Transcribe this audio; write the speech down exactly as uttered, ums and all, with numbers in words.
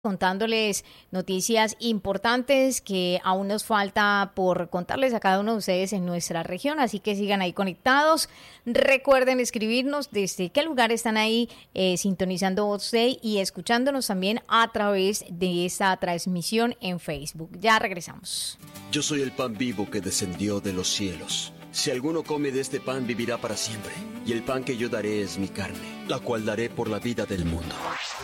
contándoles noticias importantes que aún nos falta por contarles a cada uno de ustedes en nuestra región, así que sigan ahí conectados. Recuerden escribirnos desde qué lugar están ahí eh, sintonizando Voz Day y escuchándonos también a través de esta transmisión en Facebook. Ya regresamos. Yo soy el pan vivo que descendió de los cielos. Si alguno come de este pan, vivirá para siempre. Y el pan que yo daré es mi carne, la cual daré por la vida del mundo.